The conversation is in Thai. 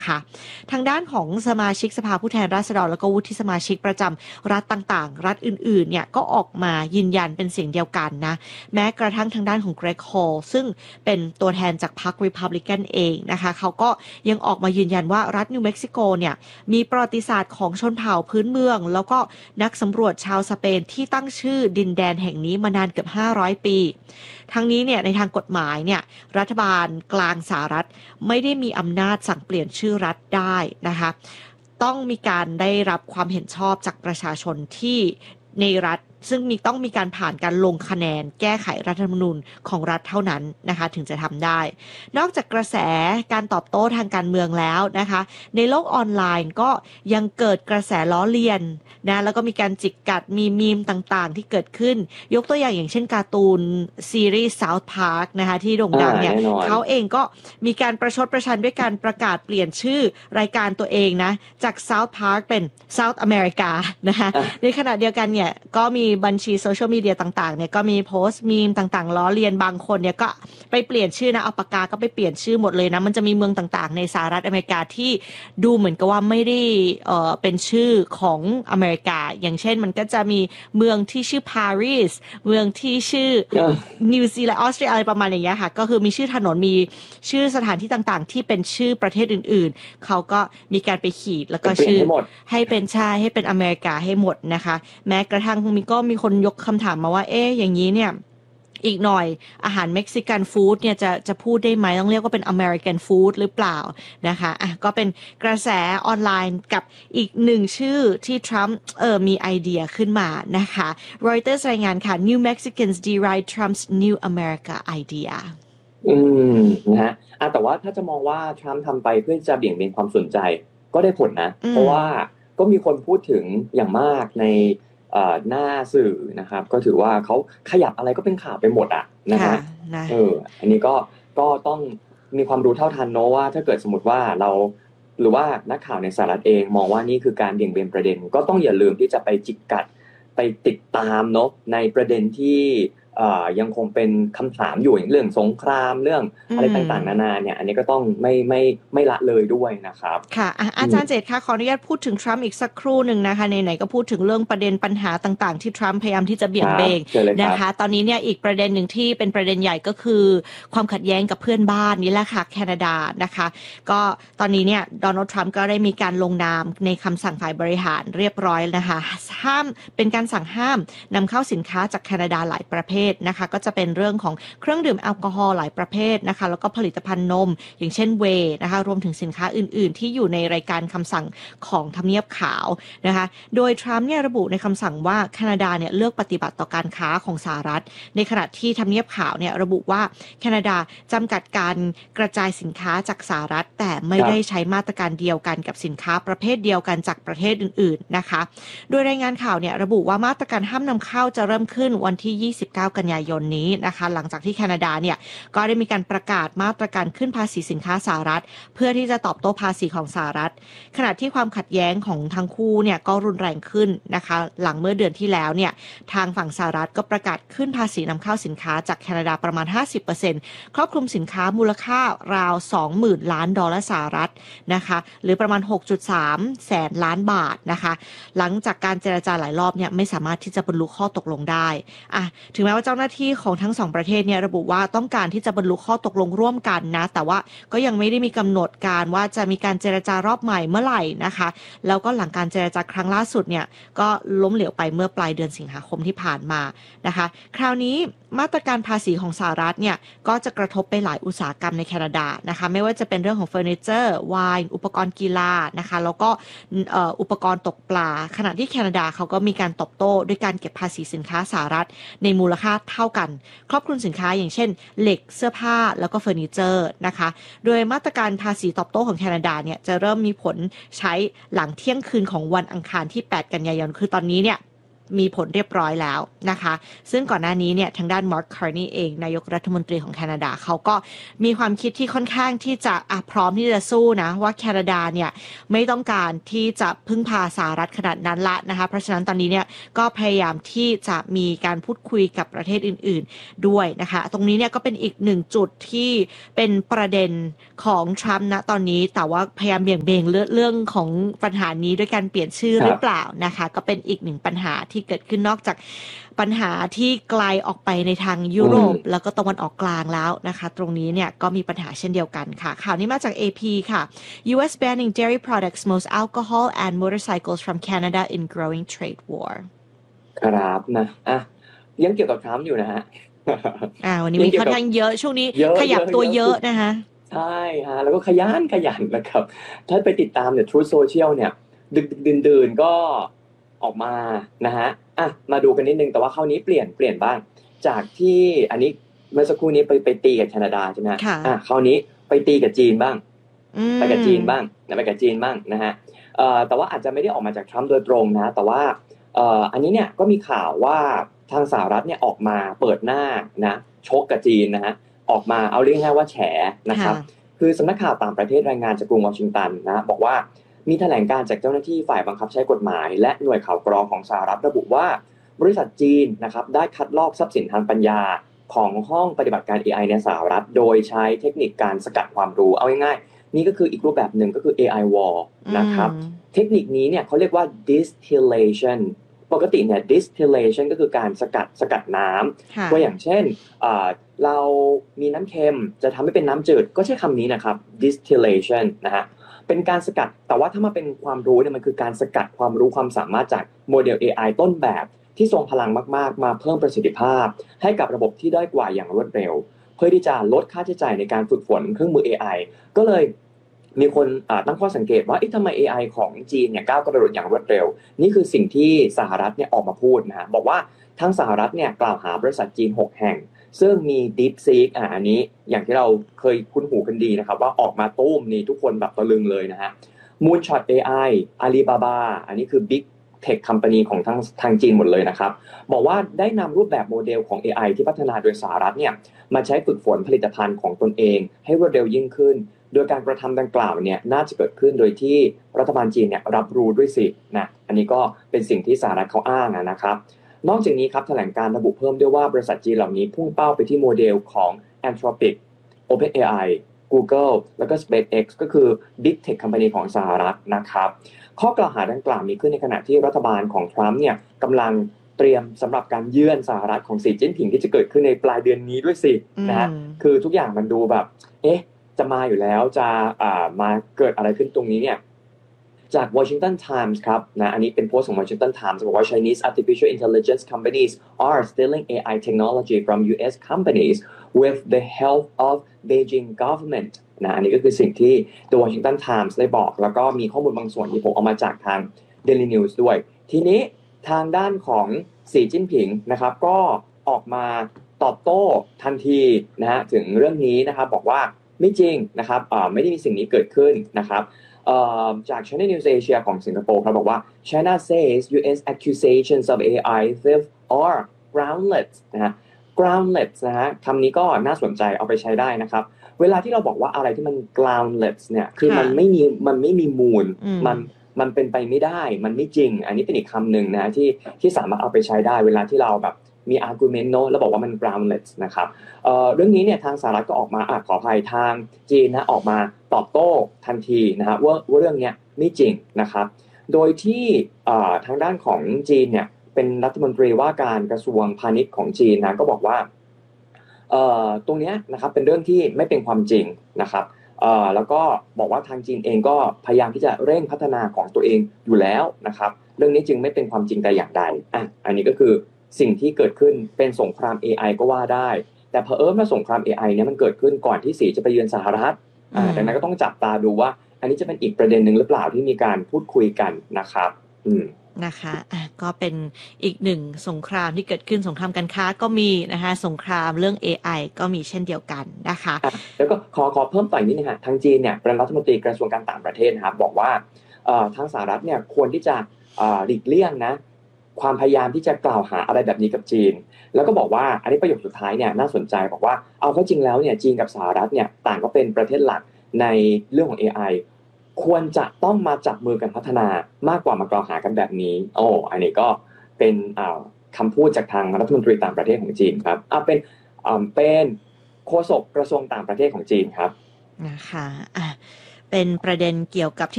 ค่ะทางด้านของสมาชิกสภาผู้แทนราษฎรแล้วก็วุฒิสมาชิกประจำรัฐต่างๆรัฐอื่นๆเนี่ยก็ออกมายืนยันเป็นเสียงเดียวกันนะแม้กระทั่งทางด้านของเกรกฮอลซึ่งเป็นตัวแทนจากพรรครีพับลิกันเองนะคะเขาก็ยังออกมายืนยันว่ารัฐนิวเม็กซิโกเนี่ยมีประวัติศาสตร์ของชนเผ่าพื้นเมืองแล้วก็นักสำรวจชาวสเปนที่ตั้งชื่อดินแดนแห่งนี้มานานเกือบ500 ปีทั้งนี้เนี่ยในทางกฎหมายเนี่ยรัฐบาลกลางสหรัฐไม่ได้มีอำนาจสั่งเปลี่ยนชื่อรัฐได้นะคะต้องมีการได้รับความเห็นชอบจากประชาชนที่ในรัฐซึ่งต้องมีการผ่านการลงคะแนนแก้ไขรัฐธรรมนูญของรัฐเท่านั้นนะคะถึงจะทำได้นอกจากกระแสการตอบโต้ทางการเมืองแล้วนะคะในโลกออนไลน์ก็ยังเกิดกระแสล้อเลียนนะแล้วก็มีการจิกกัดมีมีมต่างๆที่เกิดขึ้นยกตัวอย่างเช่นการ์ตูนซีรีส์ South Park นะคะที่โด่งดังเนี่ยเขาเองก็มีการประชดประชันด้วยการประกาศเปลี่ยนชื่อรายการตัวเองนะจาก South Park เป็น South America นะคะในขณะเดียวกันเนี่ยก็มีบัญชีโซเชียลมีเดียต่างๆเนี่ยก็มีโพสต์มีมต่างๆล้อเลียนบางคนเนี่ยก็ไปเปลี่ยนชื่อนะเอาปากกาก็ไปเปลี่ยนชื่อหมดเลยนะมันจะมีเมืองต่างๆในสหรัฐอเมริกาที่ดูเหมือนกับว่าไม่ได้เป็นชื่อของอเมริกาอย่างเช่นมันก็จะมีเมืองที่ชื่อปารีสเมืองที่ชื่อนิวซีแลนด์ออสเตรเลียอะไรประมาณอย่างเงี้ยค่ะก็คือมีชื่อถนนมีชื่อสถานที่ต่างๆที่เป็นชื่อประเทศอื่นๆเขาก็มีการไปขีดแล้วก็ชื่อให้เป็นชาให้เป็นอเมริกาให้หมดนะคะแม้กระทั่งมีคนยกคำถามมาว่าอย่างนี้เนี่ยอีกหน่อยอาหารเม็กซิกันฟู้ดเนี่ยจะพูดได้ไหมต้องเรียกว่าเป็นอเมริกันฟู้ดหรือเปล่านะคะก็เป็นกระแสออนไลน์กับอีกหนึ่งชื่อที่ทรัมป์มีไอเดียขึ้นมานะคะ Reuters รายงานค่ะ New Mexicans deride Trump's New America idea นะฮะแต่ว่าถ้าจะมองว่าทรัมป์ทำไปเพื่อจะเบี่ยงเบนความสนใจก็ได้ผลนะเพราะว่าก็มีคนพูดถึงอย่างมากในหน้าสื่อนะครับก็ถือว่าเขาขยับอะไรก็เป็นข่าวไปหมดนะฮะอันนี้ก็ต้องมีความรู้เท่าทันเนาะว่าถ้าเกิดสมมติว่าเราหรือว่านักข่าวในสหรัฐเองมองว่านี่คือการเบี่ยงเบนประเด็นก็ต้องอย่าลืมที่จะไปจิกกัดไปติดตามเนาะในประเด็นที่ยังคงเป็นคำถามอยู่อย่างเรื่องสงครามเรื่องอะไรต่างๆนานาเนี่ยอันนี้ก็ต้องไม่ละเลยด้วยนะครับค่ะอาจารย์เจตค่ะขออนุญาตพูดถึงทรัมป์อีกสักครู่หนึ่งนะคะไหนๆก็พูดถึงเรื่องประเด็นปัญหาต่างๆที่ทรัมป์พยายามที่จะเบี่ยงเบนนะคะตอนนี้เนี่ยอีกประเด็นหนึ่งที่เป็นประเด็นใหญ่ก็คือความขัดแย้งกับเพื่อนบ้านนี่แหละค่ะแคนาดานะคะก็ตอนนี้เนี่ยโดนัลด์ทรัมป์ก็ได้มีการลงนามในคำสั่งฝ่ายบริหารเรียบร้อยนะคะห้ามเป็นการสั่งห้ามนำเข้าสินค้าจากแคนาดาหลายประเภทนะคะก็จะเป็นเรื่องของเครื่องดื่มแอลกอฮอล์หลายประเภทนะคะแล้วก็ผลิตภัณฑ์นมอย่างเช่นเวย์นะคะรวมถึงสินค้าอื่นๆที่อยู่ในรายการคำสั่งของทำเนียบขาวนะคะโดยทรัมป์เนี่ยระบุในคำสั่งว่าแคนาดาเนี่ยเลือกปฏิบัติต่อการค้าของสหรัฐในขณะที่ทำเนียบขาวเนี่ยระบุว่าแคนาดาจำกัดการกระจายสินค้าจากสหรัฐแต่ไม่ได้ใช้มาตรการเดียวกันกับสินค้าประเภทเดียวกันจากประเทศอื่นๆนะคะโดยรายงานข่าวเนี่ยระบุว่ามาตรการห้ามนำเข้าจะเริ่มขึ้นวันที่29กันยายนนี้นะคะหลังจากที่แคนาดาเนี่ยก็ได้มีการประกาศมาตรการขึ้นภาษีสินค้าสหรัฐเพื่อที่จะตอบโต้ภาษีของสหรัฐขณะที่ความขัดแย้งของทั้งคู่เนี่ยก็รุนแรงขึ้นนะคะหลังเมื่อเดือนที่แล้วเนี่ยทางฝั่งสหรัฐก็ประกาศขึ้นภาษีนำเข้าสินค้าจากแคนาดาประมาณ 50% ครอบคลุมสินค้ามูลค่าราว 20,000 ล้านดอลลาร์สหรัฐนะคะหรือประมาณ 6.3 แสนล้านบาทนะคะหลังจากการเจรจาหลายรอบเนี่ยไม่สามารถที่จะบรรลุข้อตกลงได้ถึงแม้ว่าเจ้าหน้าที่ของทั้งสองประเทศเนี่ยระบุว่าต้องการที่จะบรรลุข้อตกลงร่วมกันนะแต่ว่าก็ยังไม่ได้มีกำหนดการว่าจะมีการเจรจารอบใหม่เมื่อไหร่นะคะแล้วก็หลังการเจรจาครั้งล่าสุดเนี่ยก็ล้มเหลวไปเมื่อปลายเดือนสิงหาคมที่ผ่านมานะคะคราวนี้มาตรการภาษีของสหรัฐเนี่ยก็จะกระทบไปหลายอุตสาหกรรมในแคนาดานะคะไม่ว่าจะเป็นเรื่องของเฟอร์นิเจอร์ไวน์อุปกรณ์กีฬานะคะแล้วก็อุปกรณ์ตกปลาขณะที่แคนาดาเขาก็มีการตอบโต้ด้วยการเก็บภาษีสินค้าสหรัฐในมูลค่าเท่ากันครอบคลุมสินค้าอย่างเช่นเหล็กเสื้อผ้าแล้วก็เฟอร์นิเจอร์นะคะโดยมาตรการภาษีตอบโต้ของแคนาดาเนี่ยจะเริ่มมีผลใช้หลังเที่ยงคืนของวันอังคารที่8กันยายนคือตอนนี้เนี่ยมีผลเรียบร้อยแล้วนะคะซึ่งก่อนหน้านี้เนี่ยทางด้านมาร์ค คาร์นีย์เองนายกรัฐมนตรีของแคนาดาเขาก็มีความคิดที่ค่อนข้างที่จะพร้อมที่จะสู้นะว่าแคนาดาเนี่ยไม่ต้องการที่จะพึ่งพาสหรัฐขนาดนั้นละนะคะเพราะฉะนั้นตอนนี้เนี่ยก็พยายามที่จะมีการพูดคุยกับประเทศอื่นๆด้วยนะคะตรงนี้เนี่ยก็เป็นอีกหนึ่งจุดที่เป็นประเด็นของทรัมป์ณตอนนี้แต่ว่าพยายามเบี่ยงเบนเรื่องของปัญหานี้ด้วยการเปลี่ยนชื่อหรือเปล่านะคะก็เป็นอีกหนึ่งปัญหาที่เกิดขึ้นนอกจากปัญหาที่ไกลออกไปในทางยุโรปแล้วก็ตะวันออกกลางแล้วนะคะตรงนี้เนี่ยก็มีปัญหาเช่นเดียวกันค่ะข่าวนี้มาจาก AP ค่ะ US banning dairy products most alcohol and motorcycles from Canada in growing trade war ครับนะยังเกี่ยวกับทรัมป์อยู่นะฮะวันนี้มีค่อนข้างเยอะช่วงนี้ขยับตัวเยอะนะคะใช่ฮะแล้วก็ขยันนะครับถ้าไปติดตามเนี่ย Truth Social เนี่ยดึกดื่นก็ออกมานะฮะมาดูกันนิดนึงแต่ว่าคราวนี้เปลี่ยนบ้างจากที่อันนี้เมื่อสักครู่นี้ไปตีกับแคนาดาใช่ไหมคราวนี้ไปตีกับจีนบ้างไปกับจีนบ้างนะฮะแต่ว่าอาจจะไม่ได้ออกมาจากทรัมป์โดยตรงนะแต่ว่าอันนี้เนี่ยก็มีข่าวว่าทางสหรัฐเนี่ยออกมาเปิดหน้านะชกกับจีนนะฮะออกมาเอาเรียกง่ายว่าแฉนะครับคือสำนักข่าวต่างประเทศรายงานจากกรุงวอชิงตันนะบอกว่ามีแถลงการจากเจ้าหน้าที่ฝ่ายบังคับใช้กฎหมายและหน่วยข่าวกรองของสหรัฐระบุว่าบริษัทจีนนะครับได้คัดลอกทรัพย์สินทางปัญญาของห้องปฏิบัติการ AI ในสหรัฐโดยใช้เทคนิคการสกัดความรู้เอาง่ายๆนี่ก็คืออีกรูปแบบหนึ่งก็คือ AI war นะครับเทคนิคนี้เนี่ยเขาเรียกว่า distillation ปกติเนี่ย distillation ก็คือการสกัดน้ำตัวอย่างเช่นเรามีน้ำเค็มจะทำให้เป็นน้ำจืดก็ใช้คำนี้นะครับ distillation นะฮะเป็นการสกัดแต่ว่าถ้ามาเป็นความรู้เนี่ยมันคือการสกัดความรู้ความสามารถจากโมเดล AI ต้นแบบที่ทรงพลังมากๆมาเพิ่มประสิทธิภาพให้กับระบบที่ด้อยกว่าอย่างรวดเร็วเพื่อที่จะลดค่าใช้จ่ายในการฝึกฝนเครื่องมือ AI ก็เลยมีคนตั้งข้อสังเกตว่าทำไม AI ของจีนเนี่ยก้าวกระโดดอย่างรวดเร็วนี่คือสิ่งที่สหรัฐเนี่ยออกมาพูดนะฮะบอกว่าทางสหรัฐเนี่ยกล่าวหาบริษัทจีน6แห่งซึ่งมี DeepSeek อันนี้อย่างที่เราเคยคุ้นหูกันดีนะครับว่าออกมาตุ้มนี่ทุกคนแบบตะลึงเลยนะฮะ Moonshot AI Alibaba อันนี้คือ Big Tech Company ของทางจีนหมดเลยนะครับบอกว่าได้นำรูปแบบโมเดลของ AI ที่พัฒนาโดยสหรัฐเนี่ยมาใช้ฝึกฝนผลิตภัณฑ์ของตนเองให้รวดเร็วยิ่งขึ้นโดยการกระทำดังกล่าวเนี่ยน่าจะเกิดขึ้นโดยที่รัฐบาลจีนเนี่ยรับรู้ด้วยสินะอันนี้ก็เป็นสิ่งที่สหรัฐเขาอ้างนะครับนอกจากนี้ครับแถลงการระบุเพิ่มด้วยว่าบริษัทจีนเหล่านี้พุ่งเป้าไปที่โมเดลของ Anthropic OpenAI Google แล้วก็ SpaceX ก็คือ Big Tech Company ของสหรัฐนะครับข้อกล่าวหาดังกล่าวมีขึ้นในขณะที่รัฐบาลของทรัมป์เนี่ยกำลังเตรียมสำหรับการเยือนสหรัฐของสีจิ้นผิงที่จะเกิดขึ้นในปลายเดือนนี้ด้วยสินะฮะคือทุกอย่างมันดูแบบจะมาอยู่แล้วจะมาเกิดอะไรขึ้นตรงนี้เนี่ยจาก Washington Times ครับนะอันนี้เป็นโพสต์ของ Washington Times บอกว่า Chinese artificial intelligence companies are stealing AI technology from US companies with the help of Beijing government นะอันนี้ก็คือสิ่งที่ The Washington Times ได้บอกแล้วก็มีข้อมูลบางส่วนที่ผมเอามาจากทาง Daily News ด้วยทีนี้ทางด้านของสีจิ้นผิงนะครับก็ออกมาตอบโต้ทันทีนะฮะถึงเรื่องนี้นะครับบอกว่าไม่จริงนะครับไม่ได้มีสิ่งนี้เกิดขึ้นนะครับจาก China News Asia ของสิงคโปร์ครับบอกว่า China says US accusations of AI theft are groundless นะฮะ groundless นะฮะคำนี้ก็น่าสนใจเอาไปใช้ได้นะครับเวลาที่เราบอกว่าอะไรที่มัน groundless เนี่ยคือมันไม่มีมูลมันเป็นไปไม่ได้มันไม่จริงอันนี้เป็นอีกคำหนึ่งนะที่สามารถเอาไปใช้ได้เวลาที่เราแบบมี argument เนอะแล้วบอกว่ามัน groundless นะครับเรื่องนี้เนี่ยทางสหรัฐก็ออกมาขออภัยทางจีนนะออกมาตอบโต้ทันทีนะครับว่าเรื่องนี้ไม่จริงนะครับโดยที่ทางด้านของจีนเนี่ยเป็นรัฐมนตรีว่าการกระทรวงพาณิชย์ของจีนนะก็บอกว่าตรงนี้นะครับเป็นเรื่องที่ไม่เป็นความจริงนะครับแล้วก็บอกว่าทางจีนเองก็พยายามที่จะเร่งพัฒนาของตัวเองอยู่แล้วนะครับเรื่องนี้จึงไม่เป็นความจริงแต่อย่างใดอันนี้ก็คือสิ่งที่เกิดขึ้นเป็นสงคราม AI ก็ว่าได้แต่เผอิญว่าสงคราม AI เนี่ยมันเกิดขึ้นก่อนที่สีจะไปเยือนสหรัฐดังนั้นก็ต้องจับตาดูว่าอันนี้จะเป็นอีกประเด็นหนึ่งหรือเปล่าที่มีการพูดคุยกันนะครับนะคะก็เป็นอีกหนึ่งสงครามที่เกิดขึ้นสงครามการค้าก็มีนะคะสงครามเรื่อง AI ก็มีเช่นเดียวกันนะคะแล้วก็ขอเพิ่มต่ออีกนิดนึงทางจีนเนี่ยเป็นรัฐมนตรีกระทรวงการต่างประเทศนะครับบอกว่าทางสหรัฐเนี่ยควรที่จะหลีกเลี่ยงนะความพยายามที่จะกล่าวหาอะไรแบบนี้กับจีนแล้วก็บอกว่าอันนี้ประโยคสุดท้ายเนี่ยน่าสนใจบอกว่าเอาเข้าจริงแล้วเนี่ยจีนกับสหรัฐเนี่ยต่างก็เป็นประเทศหลักในเรื่องของ AI ควรจะต้องมาจับมือกันพัฒนามากกว่ามากล่าวหากันแบบนี้อันนี้ก็เป็นคำพูดจากทางรัฐมนตรีต่างประเทศของจีนครับเป็นโฆษกกระทรวงต่างประเทศของจีนครับนะคะเป็นประเด็นเกี่ยวกับที่